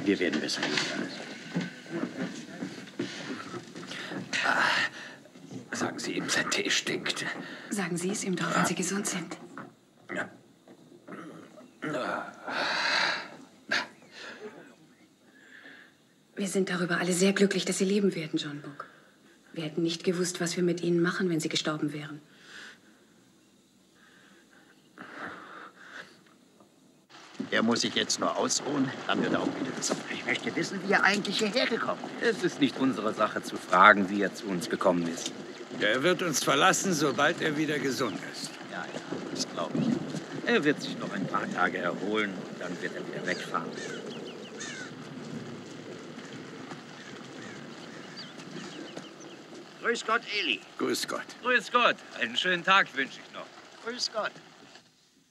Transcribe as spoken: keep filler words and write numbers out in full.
Wir werden besser. Ah, sagen Sie ihm, sein Tee stinkt. Sagen Sie es ihm doch, wenn Sie gesund sind. Ja. Wir sind darüber alle sehr glücklich, dass Sie leben werden, John Book. Wir hätten nicht gewusst, was wir mit Ihnen machen, wenn Sie gestorben wären. Er muss sich jetzt nur ausruhen, dann wird er auch wieder gesund. Ich möchte wissen, wie er eigentlich hierher gekommen ist. Es ist nicht unsere Sache zu fragen, wie er zu uns gekommen ist. Er wird uns verlassen, sobald er wieder gesund ist. Ja, ja, das glaube ich. Er wird sich noch ein paar Tage erholen und dann wird er wieder wegfahren. Grüß Gott, Eli. Grüß Gott. Grüß Gott. Einen schönen Tag wünsche ich noch. Grüß Gott.